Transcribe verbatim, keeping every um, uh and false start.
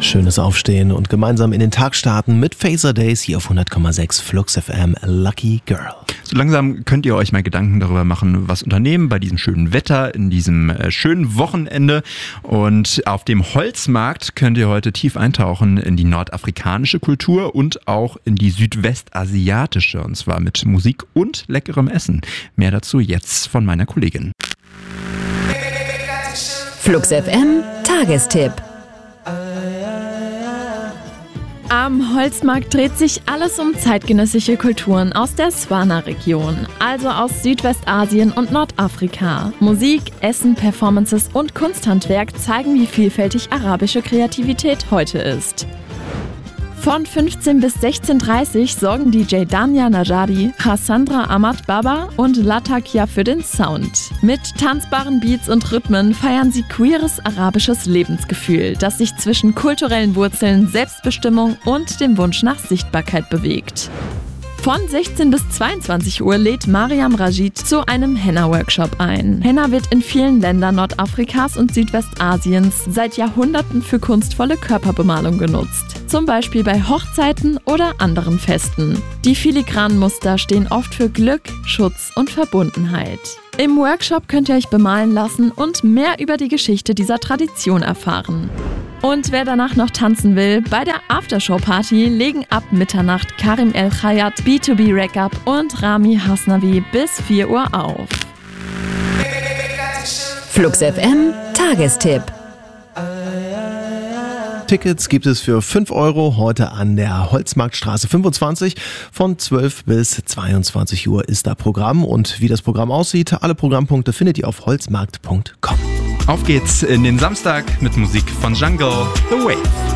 Schönes Aufstehen und gemeinsam in den Tag starten mit Phaser Days hier auf hundert Komma sechs Flux F M. Lucky Girl. So langsam könnt ihr euch mal Gedanken darüber machen, was unternehmen bei diesem schönen Wetter, in diesem äh, schönen Wochenende. Und auf dem Holzmarkt könnt ihr heute tief eintauchen in die nordafrikanische Kultur und auch in die südwestasiatische. Und zwar mit Musik und leckerem Essen. Mehr dazu jetzt von meiner Kollegin. Flux F M Tagestipp. Am Holzmarkt dreht sich alles um zeitgenössische Kulturen aus der Swana-Region, also aus Südwestasien und Nordafrika. Musik, Essen, Performances und Kunsthandwerk zeigen, wie vielfältig arabische Kreativität heute ist. Von fünfzehn bis sechzehn Uhr dreißig sorgen D J Danya Najadi, Cassandra Ahmad Baba und Latakia für den Sound. Mit tanzbaren Beats und Rhythmen feiern sie queeres arabisches Lebensgefühl, das sich zwischen kulturellen Wurzeln, Selbstbestimmung und dem Wunsch nach Sichtbarkeit bewegt. Von sechzehn bis zweiundzwanzig Uhr lädt Mariam Rajid zu einem Henna-Workshop ein. Henna wird in vielen Ländern Nordafrikas und Südwestasiens seit Jahrhunderten für kunstvolle Körperbemalung genutzt. Zum Beispiel bei Hochzeiten oder anderen Festen. Die filigranen Muster stehen oft für Glück, Schutz und Verbundenheit. Im Workshop könnt ihr euch bemalen lassen und mehr über die Geschichte dieser Tradition erfahren. Und wer danach noch tanzen will, bei der Aftershow-Party legen ab Mitternacht Karim El Khayat, B zwei B Rackup und Rami Hasnavi bis vier Uhr auf. Flux F M Tagestipp. Tickets gibt es für fünf Euro heute an der Holzmarktstraße fünfundzwanzig. Von zwölf bis zweiundzwanzig Uhr ist da Programm. Und wie das Programm aussieht, alle Programmpunkte findet ihr auf holzmarkt punkt com. Auf geht's in den Samstag mit Musik von Jungle, The Wave.